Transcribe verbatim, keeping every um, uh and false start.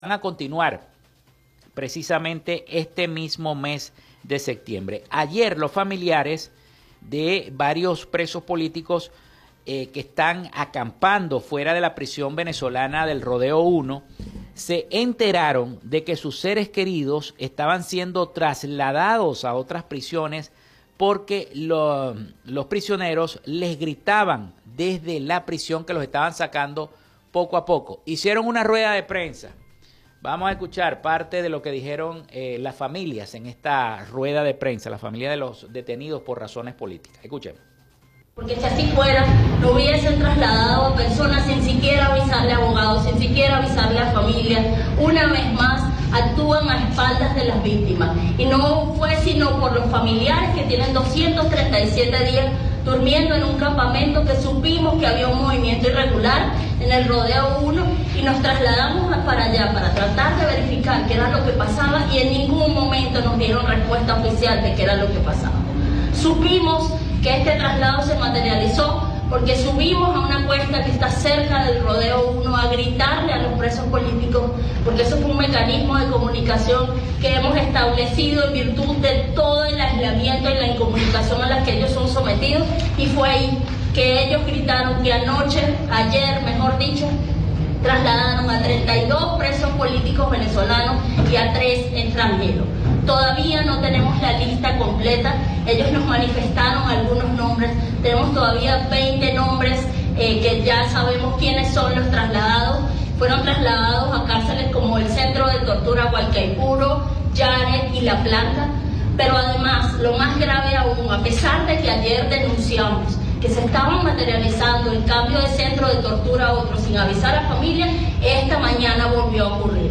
van a continuar precisamente este mismo mes de septiembre. Ayer los familiares de varios presos políticos eh, que están acampando fuera de la prisión venezolana del Rodeo uno se enteraron de que sus seres queridos estaban siendo trasladados a otras prisiones porque lo, los prisioneros les gritaban desde la prisión que los estaban sacando poco a poco. Hicieron una rueda de prensa. Vamos a escuchar parte de lo que dijeron eh, las familias en esta rueda de prensa, la familia de los detenidos por razones políticas. Escuchen. Porque si así fuera, no hubiesen trasladado a personas sin siquiera avisarle a abogados, sin siquiera avisarle a familia. Una vez más, actúan a espaldas de las víctimas. Y no fue sino por los familiares que tienen doscientos treinta y siete días durmiendo en un campamento que supimos que había un movimiento irregular en el Rodeo uno y nos trasladamos para allá para tratar de verificar qué era lo que pasaba y en ningún momento nos dieron respuesta oficial de qué era lo que pasaba. Supimos que este traslado se materializó porque subimos a una cuesta que está cerca del Rodeo uno a gritarle a los presos políticos, porque eso fue un mecanismo de comunicación que hemos establecido en virtud de todo el aislamiento y la incomunicación a la que ellos son sometidos, y fue ahí que ellos gritaron que anoche, ayer mejor dicho, trasladaron a treinta y dos presos políticos venezolanos y a tres extranjeros. Todavía no tenemos la lista completa, ellos nos manifestaron algunos nombres, tenemos todavía veinte nombres eh, que ya sabemos quiénes son los trasladados. Fueron trasladados a cárceles como el Centro de Tortura Hualcaipuro, Yaret y La Planta, pero además, lo más grave aún, a pesar de que ayer denunciamos que se estaban materializando el cambio de centro de tortura a otro sin avisar a familia, esta mañana volvió a ocurrir.